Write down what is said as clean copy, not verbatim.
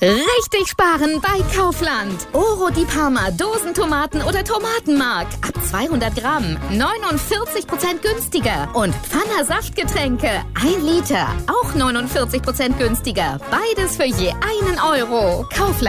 Richtig sparen bei Kaufland. Oro di Parma Dosentomaten oder Tomatenmark. Ab 200 Gramm 49% günstiger. Und Pfanner Saftgetränke 1 Liter. Auch 49% günstiger. Beides für je 1 Euro. Kaufland.